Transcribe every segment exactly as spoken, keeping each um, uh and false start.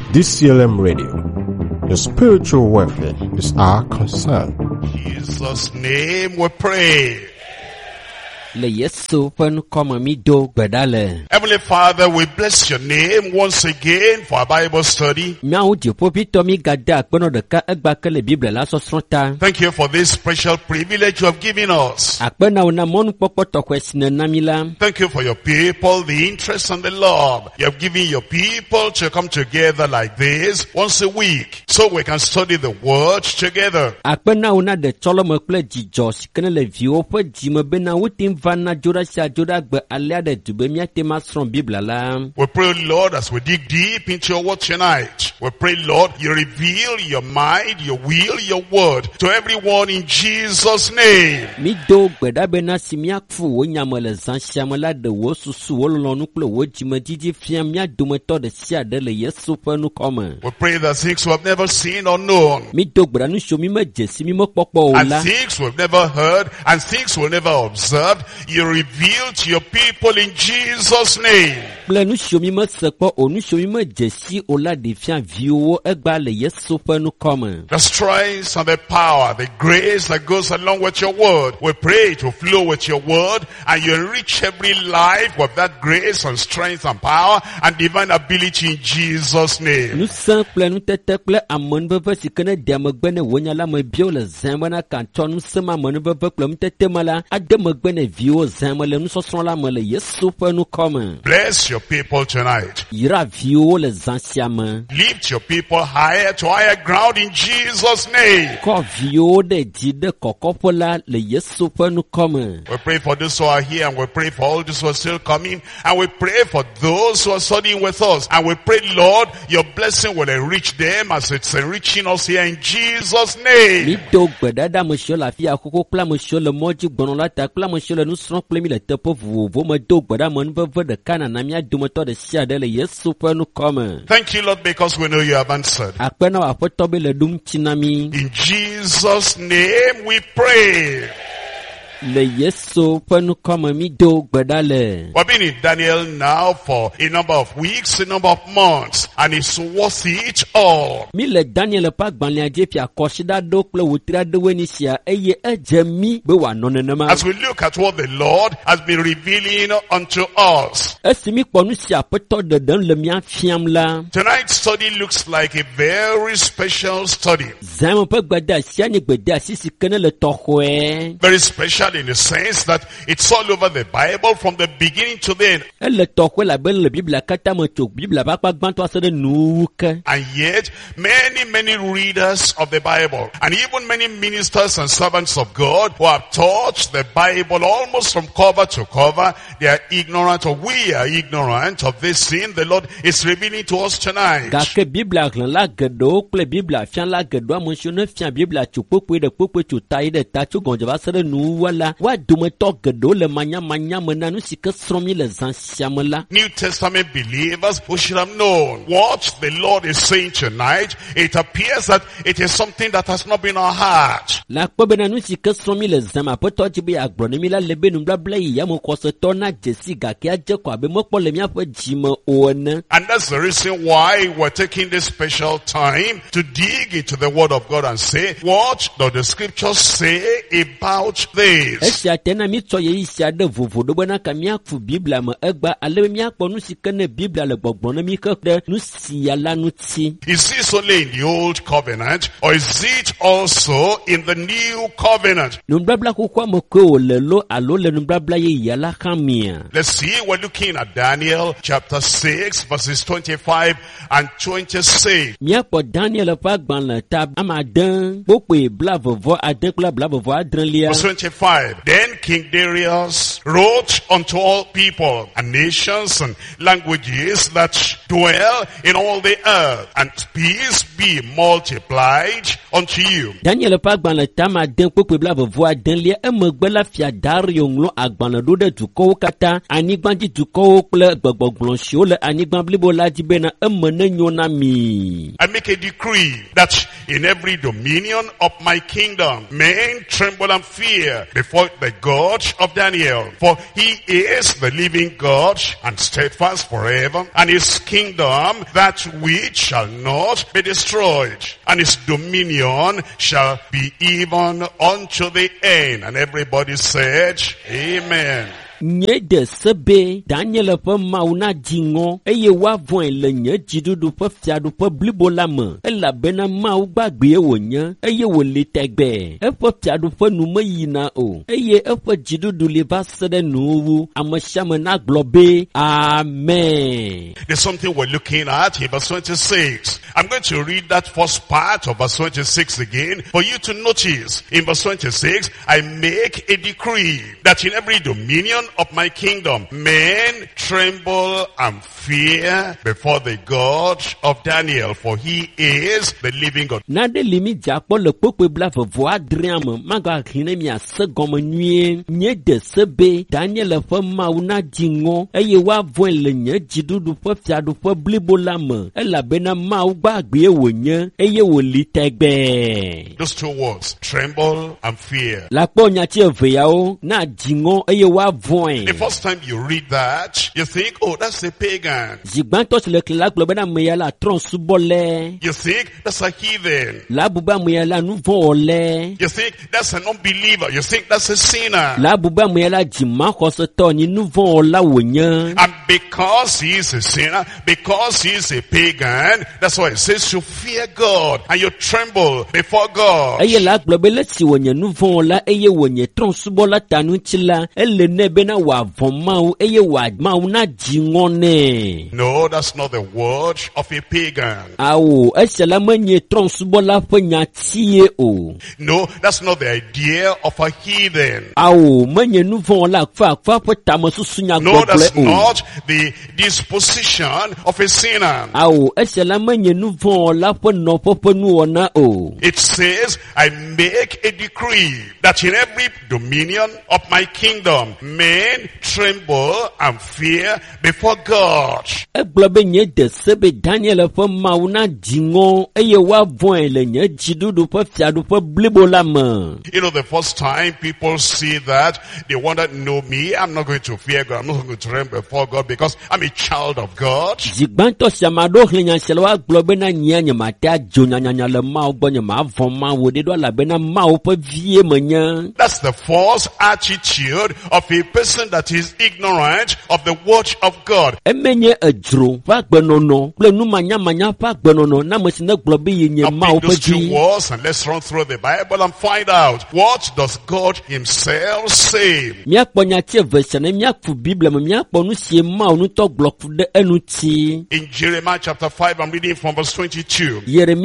D C L M Radio. Your spiritual welfare is our concern. In Jesus' name we pray. Heavenly Father, we bless your name once again for our Bible study. Thank you for this special privilege you have given us. Thank you for your people, the interest and the love you have given your people to come together like this once a week so we can study the word together. We pray, Lord, as we dig deep into your word tonight, we pray, Lord, you reveal your mind, your will, your word to everyone in Jesus' name. We pray that things we have never seen or known, and things we have never heard, and things we have never observed, you reveal to your people in Jesus' name. The strength and the power, the grace that goes along with your word, we pray to flow with your word, and you enrich every life with that grace and strength and power and divine ability in Jesus' name. Bless your people tonight. Lift your people higher to higher ground in Jesus' name. We pray for those who are here, and we pray for all those who are still coming, and we pray for those who are studying with us, and we pray, Lord, your blessing will enrich them as it's enriching us here in Jesus' name. Thank you, Lord, because we know you have answered. In Jesus' name we pray. We've been in Daniel now for a number of weeks, a number of months, and it's worth it all. As we look at what the Lord has been revealing unto us, tonight's study looks like a very special study. Very special in the sense that it's all over the Bible from the beginning to the end. And yet, many, many readers of the Bible, and even many ministers and servants of God who have taught the Bible almost from cover to cover, they are ignorant, or we are ignorant of this sin the Lord is revealing to us tonight. New Testament believers who should have known what the Lord is saying tonight. It appears that it is something that has not been our heart. And that's the reason why we're taking this special time to dig into the Word of God and say, what does the Scriptures say about this? It Is this only in the Old Covenant, or is it also in the New Covenant? Let's see, we're looking at Daniel chapter six, verses twenty-five and twenty-six. Verse twenty-five. Then King Darius wrote unto all people and nations and languages that dwell in all the earth, and peace be multiplied unto you. Daniel Pagban Tama Denko Blavoa Denlia Emugbela Fia Dario Agbanado to Kokata, Anigbanji to Kokle Bogbonshole, Anigbanblibola Dibena Emunenonami. I make a decree that in every dominion of my kingdom men tremble and fear before the God God of Daniel. For he is the living God and steadfast forever, and his kingdom that which shall not be destroyed, and his dominion shall be even unto the end. And everybody said, Amen. Nye de sebe Daniel pe mauna jingo eye wa voin le nye jidudu pe fiadu pe blibo la me ela bena mau gbagbe wo nye eye wo le tegbe e pe fiadu pe nu me yina o eye e pe jidudu le ba sede nu amashame na globe. Amen. There's something we're looking at in verse twenty-six. I'm going to read that first part of verse twenty-six again for you to notice. In verse twenty-six, I make a decree that in every dominion of my kingdom men tremble and fear before the God of Daniel, for he is the living God. Na de limi jakpo le pope bla vo adriam maga hine mi asegom nwie nye de sebe Daniel fe mauna jingo eye wa voin le nye jidudu fe fiadu fe blibo lame ela bena mau gbagbe wonye eye wo litegbe. Those two words, tremble and fear. La po nya ti eveyao na jingo eye wa voin. The first time you read that, you think, oh, that's a pagan. You think that's a heathen. You think that's an unbeliever. You think that's a sinner. And because he is a sinner, because he is a pagan, that's why it says you fear God and you tremble before God. Wa vomau eye wa mau na jingone. No, that's not the word of a pagan. Awo esela manye transbola fanya tie o. No, that's not the idea of a heathen. Awo manye nu von la fa fa potamo susunya No, that's not the disposition of a sinner. Awo esela manye nu von la fo no popo nu ona o. It says, I make a decree that in every dominion of my kingdom men tremble and fear before God. You know, the first time people see that, they wonder, no, me, I'm not going to fear God. I'm not going to tremble before God because I'm a child of God. That's the false attitude of a person that is ignorant of the word of God. Now pick those two words and let's run through the Bible and find out, what does God himself say? In Jeremiah chapter five, I'm reading from verse twenty-two.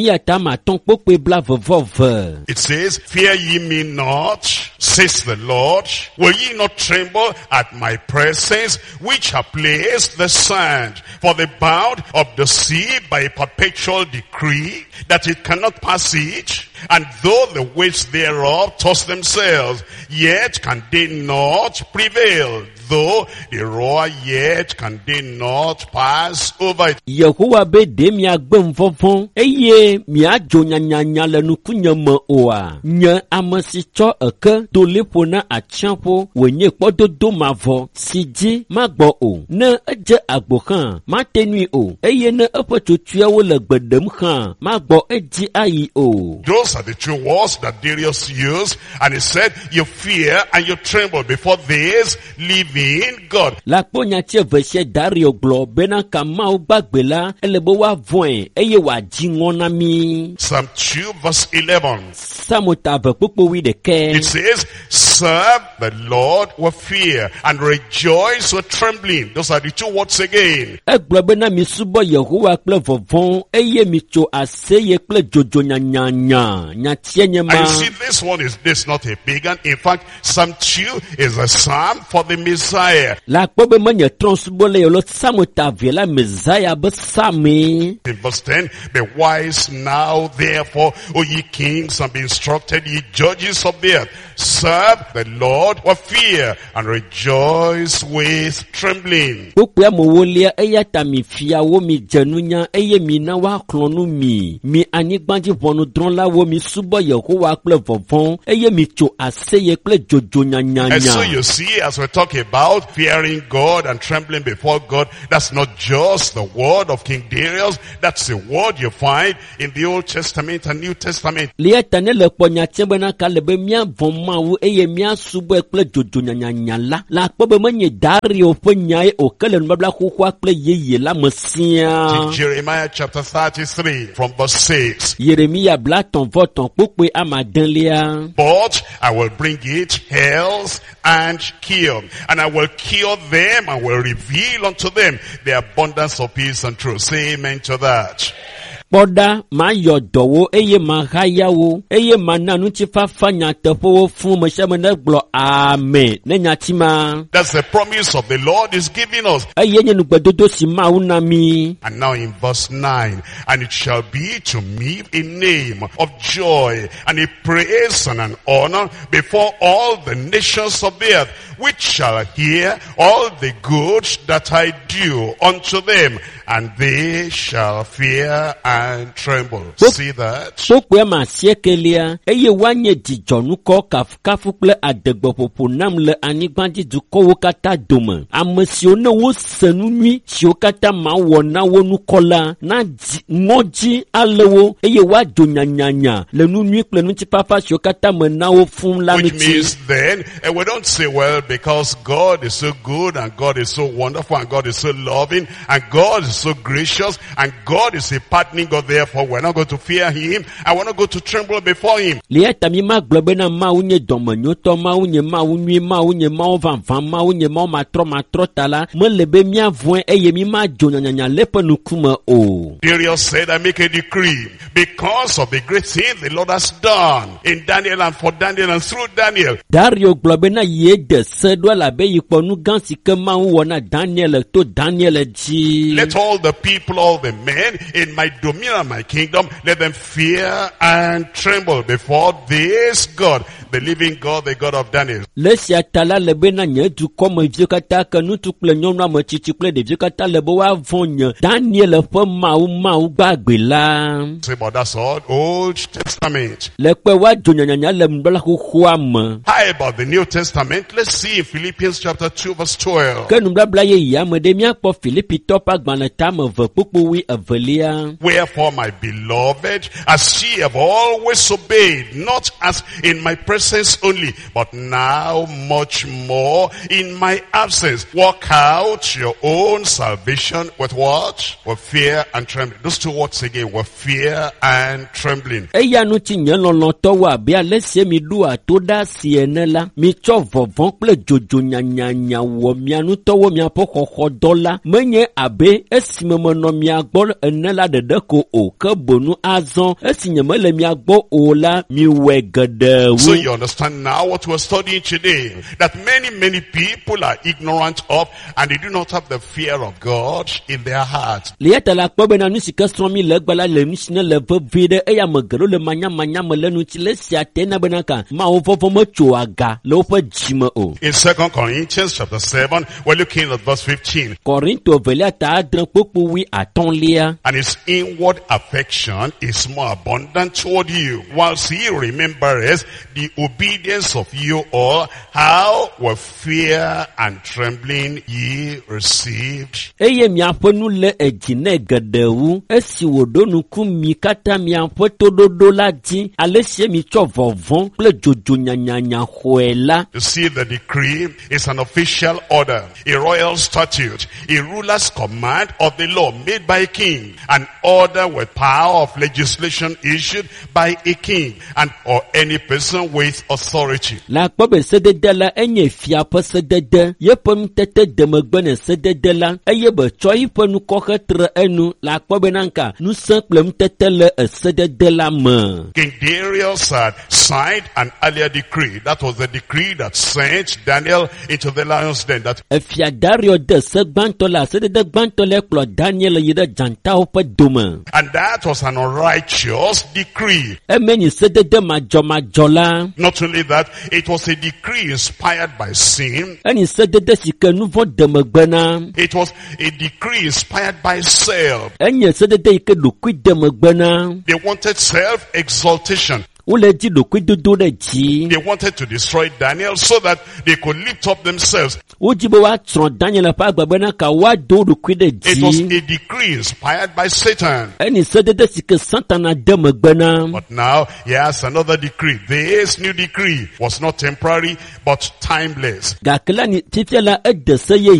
It says, fear ye me not, says the Lord. Will ye not tremble at my presence, which have placed the sand for the bound of the sea by a perpetual decree, that it cannot pass it? And though the waves thereof toss themselves, yet can they not prevail. Though they roar, yet can they not pass over it. Yehovah be demia gbem fofon eye mia jonya nyanya le nukunya ma oa nya amasi cho eke to lepo na achampo wenye pododo mavo siji magbo o na eje agbo kan ma tenui o eye na epotutua wo le gbedem kan magbo eji ayi o. Those are the two words that Darius used, and he said, you fear and you tremble before this living God. La ponya che verse Dario glo bena kamau bagbela elebo wa voin eye wa jingona mi. Psalm two verse eleven. It says, serve the Lord with fear and rejoice with trembling. Those are the two words again. And you see, this one is this not a pagan. In fact, Psalm two is a psalm for the Messiah. In verse ten, be wise now, therefore, O ye kings, and be instructed, ye judges of the earth. serve the Lord with fear and rejoice with trembling. Pokpe amowolia eya ta mi fia wo mi jenunya eye mi na wa klonu mi mi anigbanji vonu dron la wo mi subo Yehowa kple vovon eye mi tso aseye kple jojo nyanyanya. And so you see, as we talk about fearing God and trembling before God, that's not just the word of King Darius, that's the word you find in the Old Testament and New Testament. Lieta ne le ponya chembena kalebe mia vomawu eye mia subo kple jojo nyanyanya la la kpobe menye Dario penyae okele nbabla khukwa kple yeye la mesia. Jeremiah chapter thirty-three from verse six. Yeremia blaton voton pokpe amadenlia. But I will bring it health and cure, and I will cure them and will reveal unto them the abundance of peace and truth. Say amen to that. Poda ma yodowo eye ma hayawo eye ma nanu chifa fanya tefowo fun mo se mo ne glo amen ne nyatima. That's the promise of the Lord is giving us. Eye nyenu gbedodo si ma unami. And now in verse nine, and it shall be to me a name of joy and a praise and an honor before all the nations of the earth, which shall hear all the good that I do unto them, and they shall fear and tremble. See that? Pokwe ma siekelia eye wanye dijonu ko kafukafu kple adegbopopo nam le anigbanji dukowo kata dome. Amesio ne wo senu nui sio kata ma wo na wo nukola na ngoji alewo eye wa do nyanyanya le nu nui kple nu tipapa sio kata me na wo fun la Which miti. means then, and we don't say, well, because God is so good and God is so wonderful and God is so loving and God is so gracious and God is a pardoning God, therefore we're not going to fear him and we're not going to tremble before him. Lieta mi ma globe na ma unye domenyoto ma unye ma unye ma unye ma vanvan ma unye ma matro matro tala me lebe mi avwen eye mi ma jonyanya lepe nukuma o. Darius said, I make a decree because of the great thing the Lord has done in Daniel and for Daniel and through Daniel. Dario globe na ye de sedwa la be yipo nu gansi ke ma wona Daniel to Daniel ji. Let all the people, all the men in my dominion and my kingdom, let them fear and tremble before this God, the living God, the God of Daniel. Lesia tala lebe na nye du comme viokata ke nu tu kple nyɔnua me tsitsi kple ɖevi kata lebe wa vonye Daniel ƒe mawu mawu gbagbe la. Say, but that's all Old Testament. Le kpe wa dzo nyanyanya le mbla xoxoa me. How about the New Testament? Let's see in Philippians chapter two verse twelve. Ke nublabla ye ya me de miakpɔ Filipi tɔ ƒe agbalẽ tame ve kpukpuwi evelia. Wherefore, my beloved, as ye have always obeyed, not as in my presence only, but now much more in my absence, work out your own salvation with what? With fear and trembling. Those two words again, with fear and trembling. Eya nu ti nye lɔlɔ tɔ wa be ale sie mi ɖo ato ɖa si ene la, mi tsɔ vɔvɔ̃ kple dzodzo nyanyanya wɔ mia nutɔwo miaƒe xɔxɔ dɔ la, menye abe esime menɔ mia gbɔ ene la ɖeɖe ko o, ke bonu azɔ esi nye mele mia gbɔ o la, mi wɔe geɖewo. So you understand now what we're studying today, that many, many people are ignorant of and they do not have the fear of God in their heart. Lieta la kpɔ bena nu si ke srɔ̃ mi le gbe la le nu si ne le vevi ɖe eya me geɖewo le manyamanya me le nu ti le sia te na bena ka mawo vɔvɔ metso aga le woƒe dzime o. In Second Corinthians chapter seven, we're looking at verse fifteen. Korinto velia ta adre kpokpowi atɔ̃lia. And his inward affection is more abundant toward you, whilst he remembers the obedience of you all, how with fear and trembling ye received. Eye miaƒe nu le edzi ne geɖewu esi wòɖo nuku mi katã miaƒe toɖoɖo la dzi ale sie mi tsɔ vɔvɔ̃ kple dzodzo nyanyanya xɔe la. You see, the decree is an official order, a royal statute, a ruler's command of the law made by a king, an order with power of legislation issued by a king and or any person with authority. La kpɔ be sedede la enye fia ƒe sedede, yeƒe nutete demegbe ne sedede la, eye be tsɔ yiƒe nukɔ hetre enu la kpɔ be nanka nusẽ kple nutete le esedede la me. King Darius had signed an earlier decree. That was the decree that sent Daniel into the lion's den. That Efia Dario de se gbãtɔ la sedede gbãtɔ le kplɔ Daniel yi ɖe dzãtawo ƒe dome. and that was an unrighteous decree. Emenyi sedede madzɔmadzɔ la. Not only that, it was a decree inspired by sin. Ẹni sẹ́dẹ́dẹ́ sì kẹ́ nuvọ́ dẹ̀mẹ̀gbẹ́ náà. It was a decree inspired by self. Ẹni sẹ́dẹ́dẹ́ yìí kẹ́ lòkú dẹ̀mẹ̀gbẹ́ náà. They wanted self-exaltation. They wanted to destroy Daniel so that they could lift up themselves. It was a decree inspired by Satan. But now he has another decree. This new decree was not temporary but timeless.